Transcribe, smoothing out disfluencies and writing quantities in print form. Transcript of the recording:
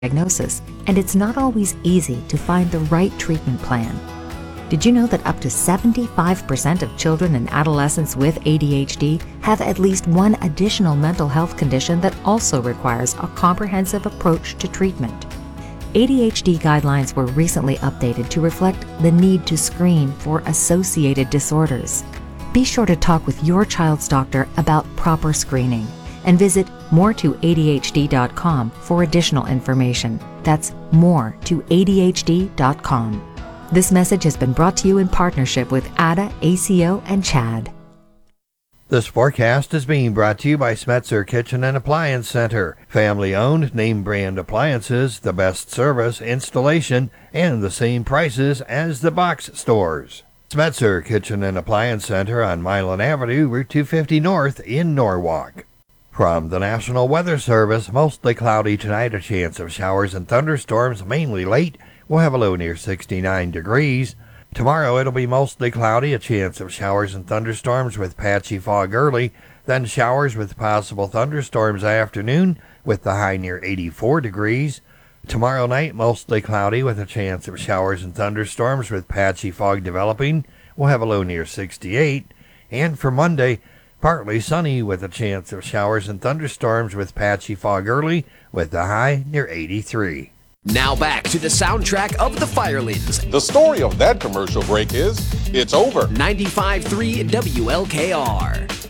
diagnosis, and it's not always easy to find the right treatment plan. Did you know that up to 75% of children and adolescents with ADHD have at least one additional mental health condition that also requires a comprehensive approach to treatment? ADHD guidelines were recently updated to reflect the need to screen for associated disorders. Be sure to talk with your child's doctor about proper screening and visit more2adhd.com for additional information. That's more2adhd.com. This message has been brought to you in partnership with ADA, ACO, and CHAD. This forecast is being brought to you by Smetzer Kitchen and Appliance Center. Family-owned, name-brand appliances, the best service, installation, and the same prices as the box stores. Smetzer Kitchen and Appliance Center on Milan Avenue, Route 250 North in Norwalk. From the National Weather Service, mostly cloudy tonight, a chance of showers and thunderstorms, mainly late. We'll have a low near 69 degrees. Tomorrow it'll be mostly cloudy, a chance of showers and thunderstorms with patchy fog early, then showers with possible thunderstorms afternoon with the high near 84 degrees. Tomorrow night mostly cloudy with a chance of showers and thunderstorms with patchy fog developing. We'll have a low near 68. And for Monday, partly sunny with a chance of showers and thunderstorms with patchy fog early with the high near 83. Now back to the soundtrack of the Firelins. The story of that commercial break is, it's over. 95.3 WLKR.